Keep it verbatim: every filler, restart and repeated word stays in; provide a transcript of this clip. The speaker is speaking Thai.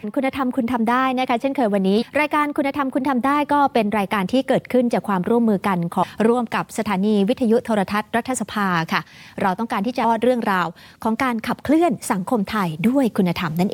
คุณธรรมคุณทำได้นะคะเช่นเคยวันนี้รายการคุณธรรมคุณทำได้ก็เป็นรายการที่เกิดขึ้นจากความร่วมมือกันของร่วมกับสถานีวิทยุโทรทัศน์รัฐสภาค่ะเราต้องการที่จะเล่าเรื่องราวของการขับเคลื่อนสังคมไทยด้วยคุณธรรมนั่นเอง